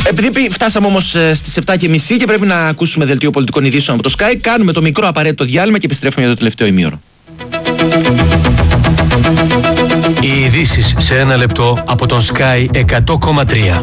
Επειδή φτάσαμε όμως στις 7:30 και πρέπει να ακούσουμε δελτίο πολιτικών ειδήσεων από το Sky, κάνουμε το μικρό απαραίτητο διάλειμμα και επιστρέφουμε για το τελευταίο ημίωρο. Οι ειδήσεις σε ένα λεπτό από τον Sky 100,3.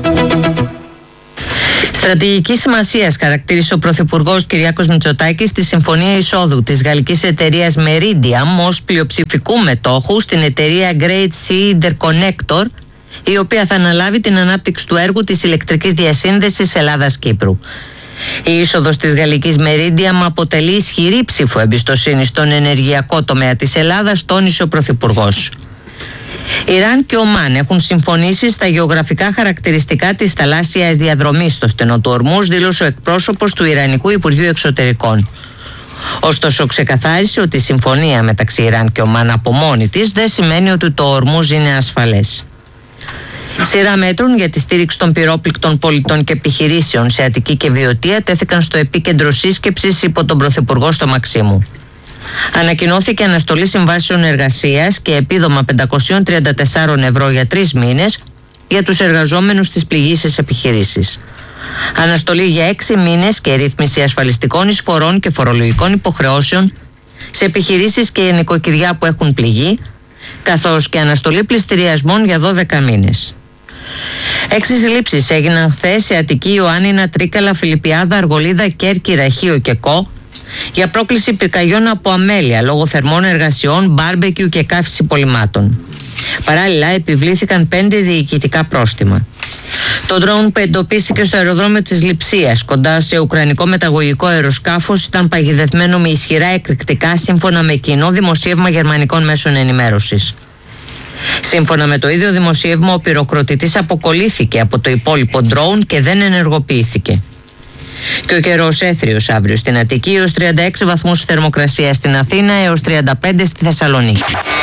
Στρατηγική σημασία χαρακτήρισε ο Πρωθυπουργός Κυριάκος Μητσοτάκης τη συμφωνία εισόδου της γαλλικής εταιρείας Meridiam ως πλειοψηφικού μετόχου στην εταιρεία Great Sea Interconnector, η οποία θα αναλάβει την ανάπτυξη του έργου της ηλεκτρικής διασύνδεσης Ελλάδας-Κύπρου. Η είσοδος της γαλλικής Meridiam αποτελεί ισχυρή ψήφο εμπιστοσύνη στον ενεργειακό τομέα της Ελλάδας, τόνισε ο Πρωθυπουργός. Ιράν και Ομάν έχουν συμφωνήσει στα γεωγραφικά χαρακτηριστικά της θαλάσσιας διαδρομής στο στενό του Ορμούζ, δήλωσε ο εκπρόσωπος του Ιρανικού Υπουργείου Εξωτερικών. Ωστόσο, ξεκαθάρισε ότι η συμφωνία μεταξύ Ιράν και Ομάν από μόνη της δεν σημαίνει ότι το Ορμούζ είναι ασφαλές. Σειρά μέτρων για τη στήριξη των πυρόπληκτων πολιτών και επιχειρήσεων σε Αττική και Βιωτία τέθηκαν στο επίκεντρο σύσκεψης υπό τον Πρωθυπουργό στο Μαξίμου. Ανακοινώθηκε αναστολή συμβάσεων εργασίας και επίδομα 534 ευρώ για 3 μήνες για τους εργαζόμενους στις πληγείσες επιχειρήσεις. Αναστολή για 6 μήνες και ρύθμιση ασφαλιστικών εισφορών και φορολογικών υποχρεώσεων σε επιχειρήσεις και νοικοκυριά που έχουν πληγεί, καθώς και αναστολή πληστηριασμών για 12 μήνες. 6 συλλήψεις έγιναν χθες σε Αττική, Ιωάννινα, Τρίκαλα, Φιλιππιάδα, Αργολίδα, Κέρκυρα, Χίο και Κο για πρόκληση πυρκαγιών από αμέλεια λόγω θερμών εργασιών, μπάρμπεκιου και καύση πολυμάτων. Παράλληλα, επιβλήθηκαν 5 διοικητικά πρόστιμα. Το ντρόουν που εντοπίστηκε στο αεροδρόμιο της Λειψίας, κοντά σε ουκρανικό μεταγωγικό αεροσκάφος, ήταν παγιδευμένο με ισχυρά εκρηκτικά, σύμφωνα με κοινό δημοσίευμα γερμανικών μέσων ενημέρωσης. Σύμφωνα με το ίδιο δημοσίευμα, ο πυροκροτητής αποκολλήθηκε από το υπόλοιπο ντρόουν και δεν ενεργοποιήθηκε. Και ο καιρός έθριος αύριο στην Αττική έως 36 βαθμούς θερμοκρασία στην Αθήνα έως 35 στη Θεσσαλονίκη.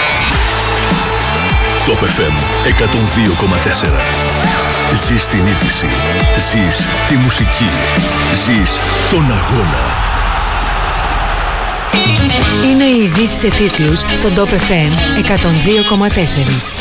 Top FM 102,4. Ζεις την είδηση, ζεις τη μουσική, ζεις τον αγώνα. Είναι οι ειδήσεις σε τίτλους στον Top FM 102,4.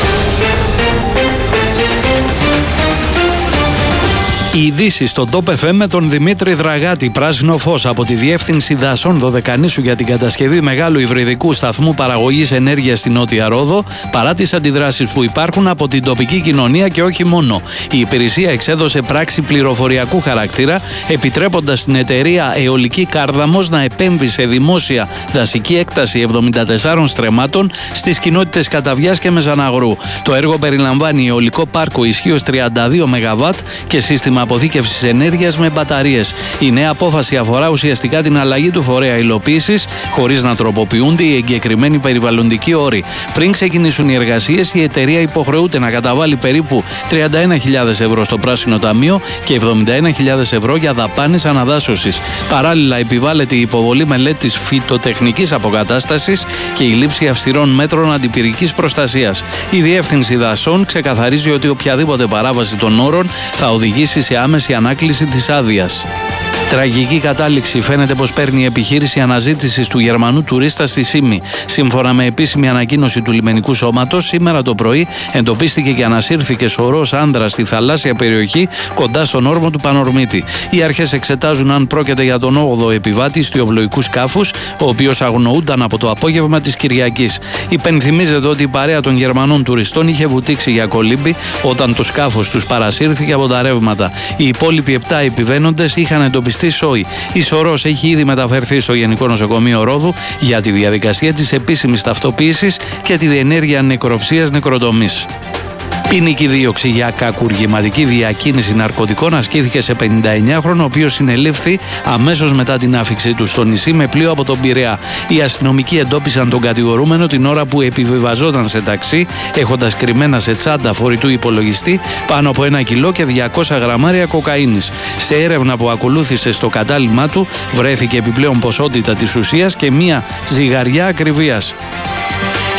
Οι ειδήσεις στο Top FM με τον Δημήτρη Δραγάτη. Πράσινο φως από τη Διεύθυνση Δασών Δωδεκανήσου για την κατασκευή μεγάλου υβριδικού σταθμού παραγωγής ενέργειας στην Νότια Ρόδο, παρά τις αντιδράσεις που υπάρχουν από την τοπική κοινωνία και όχι μόνο. Η υπηρεσία εξέδωσε πράξη πληροφοριακού χαρακτήρα, επιτρέποντας στην εταιρεία Αιωλική Κάρδαμος να επέμβει σε δημόσια δασική έκταση 74 στρεμμάτων στις κοινότητες Καταβιάς και Μεζαναγρού. Το έργο περιλαμβάνει αιωλικό πάρκο ισχύως 32 ΜΒ και σύστημα αποθήκευσης ενέργειας με μπαταρίες. Η νέα απόφαση αφορά ουσιαστικά την αλλαγή του φορέα υλοποίησης, χωρίς να τροποποιούνται οι εγκεκριμένοι περιβαλλοντικοί όροι. Πριν ξεκινήσουν οι εργασίες, η εταιρεία υποχρεούται να καταβάλει περίπου 31.000 ευρώ στο Πράσινο Ταμείο και 71.000 ευρώ για δαπάνες αναδάσωσης. Παράλληλα, επιβάλλεται η υποβολή μελέτης φυτοτεχνικής αποκατάστασης και η λήψη αυστηρών μέτρων αντιπυρικής προστασίας. Η Διεύθυνση Δασών ξεκαθαρίζει ότι οποιαδήποτε παράβαση των όρων θα οδηγήσει σε άμεση ανάκληση της άδειας. Τραγική κατάληξη φαίνεται πως παίρνει η επιχείρηση αναζήτησης του Γερμανού τουρίστα στη Σύμη. Σύμφωνα με επίσημη ανακοίνωση του λιμενικού σώματος, σήμερα το πρωί εντοπίστηκε και ανασύρθηκε σωρός άνδρας στη θαλάσσια περιοχή κοντά στον όρμο του Πανορμίτη. Οι αρχές εξετάζουν αν πρόκειται για τον 8ο επιβάτη στιοβλοϊκού σκάφους, ο οποίος αγνοούνταν από το απόγευμα της Κυριακής. Υπενθυμίζεται ότι η παρέα των Γερμανών τουριστών είχε βουτήξει για κολύμπη όταν το σκάφος τους παρασύρθηκε από τα ρεύματα. Οι υπόλοιποι 7 επιβαίνοντες είχαν εντοπιστεί σόι. Η σωρός έχει ήδη μεταφερθεί στο Γενικό Νοσοκομείο Ρόδου για τη διαδικασία της επίσημης ταυτοποίησης και τη διενέργεια νεκροψίας νεκροτομής. Ποινική δίωξη για κακουργηματική διακίνηση ναρκωτικών ασκήθηκε σε 59χρονο, ο οποίος συνελήφθη αμέσως μετά την άφιξή του στο νησί με πλοίο από τον Πειραιά. Οι αστυνομικοί εντόπισαν τον κατηγορούμενο την ώρα που επιβιβαζόταν σε ταξί, έχοντας κρυμμένα σε τσάντα φορητού υπολογιστή πάνω από 1 κιλό και 200 γραμμάρια κοκαίνης. Σε έρευνα που ακολούθησε στο κατάλημά του, βρέθηκε επιπλέον ποσότητα της ουσίας και μία ζυγαριά ακριβίας.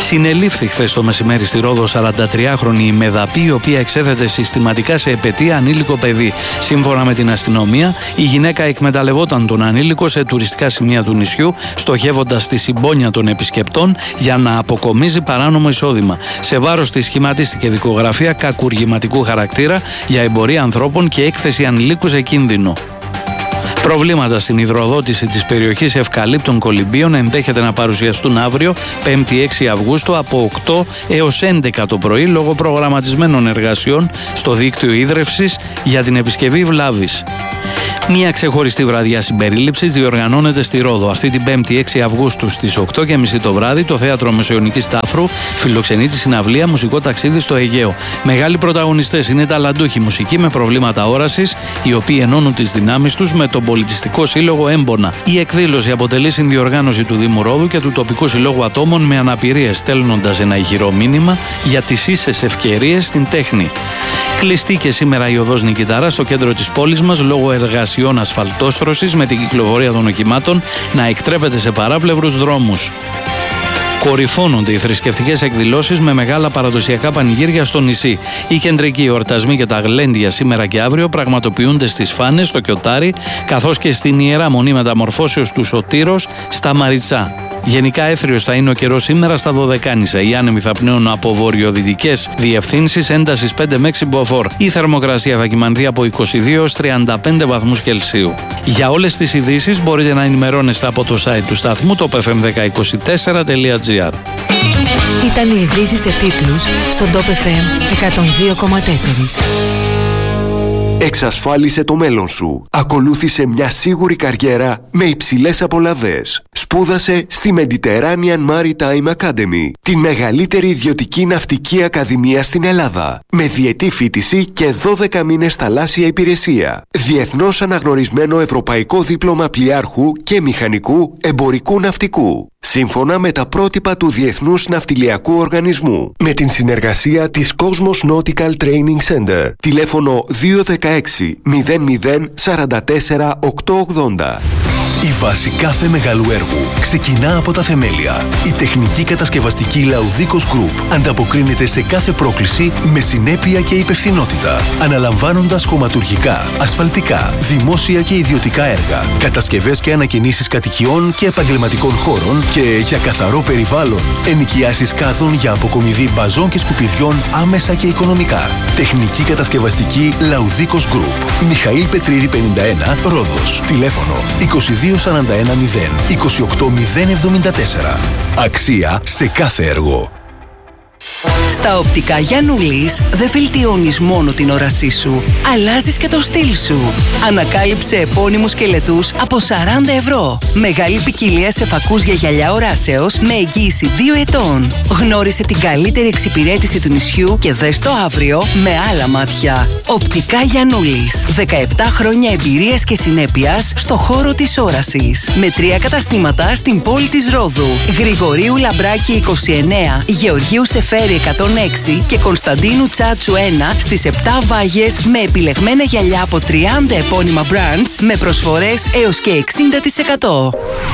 Συνελήφθη χθες το μεσημέρι στη Ρόδο 43χρονη η Μεδαπή, η οποία εξέθεται συστηματικά σε επετία ανήλικο παιδί. Σύμφωνα με την αστυνομία, η γυναίκα εκμεταλλευόταν τον ανήλικο σε τουριστικά σημεία του νησιού, στοχεύοντας τη συμπόνια των επισκεπτών για να αποκομίζει παράνομο εισόδημα. Σε βάρος της σχηματίστηκε δικογραφία κακουργηματικού χαρακτήρα για εμπορία ανθρώπων και έκθεση ανηλίκου σε κίνδυνο. Προβλήματα στην υδροδότηση της περιοχής Ευκαλύπτων Κολυμπίων ενδέχεται να παρουσιαστούν αύριο, 5η 6 Αυγούστου, από 8 έως 11 το πρωί, λόγω προγραμματισμένων εργασιών στο δίκτυο ίδρευσης για την επισκευή βλάβης. Μια ξεχωριστή βραδιά συμπερίληψης διοργανώνεται στη Ρόδο. Αυτή την 5η 6 Αυγούστου στις 8.30 το βράδυ, το Θέατρο Μεσαιωνικής Τάφρου φιλοξενεί τη συναυλία Μουσικό Ταξίδι στο Αιγαίο. Μεγάλοι πρωταγωνιστές είναι ταλαντούχοι μουσικοί με προβλήματα όρασης, οι οποίοι ενώνουν τις δυνάμεις τους με τον Πολιτιστικό Σύλλογο Έμπονα. Η εκδήλωση αποτελεί συνδιοργάνωση του Δήμου Ρόδου και του Τοπικού Συλλόγου Ατόμων με αναπηρίες, στέλνοντας ένα ηχηρό μήνυμα για τις ίσες ευκαιρίες στην τέχνη. Κλειστή και σήμερα η οδός Νικηταρά στο κέντρο της πόλης μας λόγω εργασιών ασφαλτόστρωσης, με την κυκλοφορία των οχημάτων να εκτρέπεται σε παράπλευρους δρόμους. Κορυφώνονται οι θρησκευτικές εκδηλώσεις με μεγάλα παραδοσιακά πανηγύρια στο νησί. Οι κεντρικοί εορτασμοί και τα γλέντια σήμερα και αύριο πραγματοποιούνται στις Φάνες, στο Κιωτάρι, καθώς και στην Ιερά Μονή Μεταμορφώσεως του Σωτήρος στα Μαριτσά. Γενικά έθριος θα είναι ο καιρός σήμερα στα Δωδεκάνησα. Οι άνεμοι θα πνέουν από βορειοδυτικές διευθύνσεις έντασης 5 με 6 μποφόρ. Η θερμοκρασία θα κυμανθεί από 22 έως 35 βαθμούς Κελσίου. Για όλες τις ειδήσεις μπορείτε να ενημερώνεστε από το site του σταθμού, το pfm1024.gr. Ήταν οι ειδήσεις σε τίτλους στον Top FM 102,4. Εξασφάλισε το μέλλον σου. Ακολούθησε μια σίγουρη καριέρα με υψηλές απολαβές. Σπούδασε στη Mediterranean Maritime Academy, τη μεγαλύτερη ιδιωτική ναυτική ακαδημία στην Ελλάδα, με διετή φοιτηση και 12 μήνες θαλάσσια υπηρεσία. Διεθνώς αναγνωρισμένο ευρωπαϊκό δίπλωμα πλοιάρχου και μηχανικού εμπορικού ναυτικού, σύμφωνα με τα πρότυπα του Διεθνούς Ναυτιλιακού Οργανισμού, με την συνεργασία της Cosmos Nautical Training Center. Τηλέφωνο 216 00 44 880. Η βάση κάθε μεγάλου έργου ξεκινά από τα θεμέλια. Η τεχνική κατασκευαστική Laudikos Group ανταποκρίνεται σε κάθε πρόκληση με συνέπεια και υπευθυνότητα, αναλαμβάνοντας χωματουργικά, ασφαλτικά, δημόσια και ιδιωτικά έργα, κατασκευές και ανακαινήσεις κατοικιών και επαγγελματικών χώρων και για καθαρό περιβάλλον, ενοικιάσεις κάδων για αποκομιδή μπαζών και σκουπιδιών άμεσα και οικονομικά. Τεχνική κατασκευαστική Laudikos Group. Μιχαήλ Πετρίδη 51, Ρόδος. Τηλέφωνο 2241 0 28 074. Αξία σε κάθε έργο. Στα οπτικά Γιαννούλης δεν βελτιώνεις μόνο την όρασή σου, αλλάζεις και το στυλ σου. Ανακάλυψε επώνυμους σκελετούς από 40 ευρώ. Μεγάλη ποικιλία σε φακούς για γυαλιά οράσεως με εγγύηση 2 ετών. Γνώρισε την καλύτερη εξυπηρέτηση του νησιού και δες το αύριο με άλλα μάτια. Οπτικά Γιαννούλης. 17 χρόνια εμπειρίας και συνέπειας στο χώρο της όρασης. Με 3 καταστήματα στην πόλη της Ρόδου. Γρηγορίου Λαμπράκη 29, Γεωργίου Σεφέρη 106 και Κωνσταντίνου Τσάτσου 1 στις 7 Βάγες, με επιλεγμένα γυαλιά από 30 επώνυμα brands με προσφορές έως και 60%.